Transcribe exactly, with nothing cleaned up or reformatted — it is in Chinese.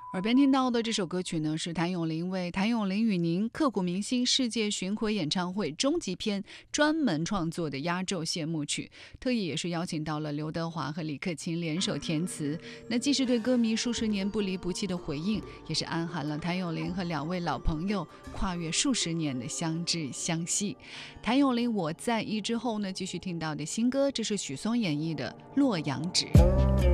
耳边听到的这首歌曲呢，是谭咏麟为《谭咏麟与您：刻骨铭心世界巡回演唱会终极篇》专门创作的压轴谢幕曲，特意也是邀请到了刘德华和李克勤联手填词。那既是对歌迷数十年不离不弃的回应，也是暗含了谭咏麟和两位老朋友跨越数十年的相知相惜。谭咏麟《我在意》之后呢，继续听到的新歌，这是许嵩演绎的《洛阳纸》。